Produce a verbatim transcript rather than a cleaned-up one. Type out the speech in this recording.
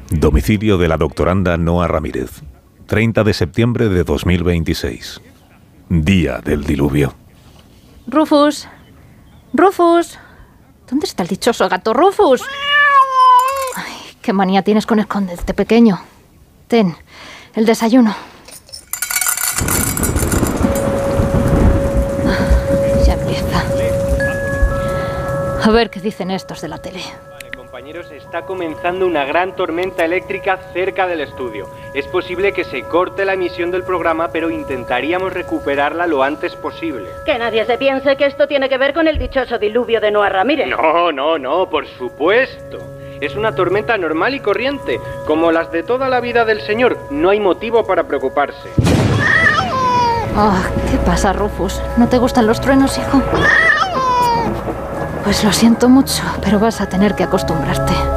Domicilio de la doctoranda Noa Ramírez. treinta de septiembre de dos mil veintiséis. Día del diluvio. Rufus. Rufus. ¿Dónde está el dichoso gato Rufus? Ay, qué manía tienes con esconderte, pequeño. Ten, el desayuno. Ya empieza. A ver qué dicen estos de la tele. Compañeros, está comenzando una gran tormenta eléctrica cerca del estudio. Es posible que se corte la emisión del programa, pero intentaríamos recuperarla lo antes posible. Que nadie se piense que esto tiene que ver con el dichoso diluvio de Noa Ramírez. No, no, no, por supuesto. Es una tormenta normal y corriente, como las de toda la vida del señor. No hay motivo para preocuparse. Oh, ¿qué pasa, Rufus? ¿No te gustan los truenos, hijo? Pues lo siento mucho, pero vas a tener que acostumbrarte.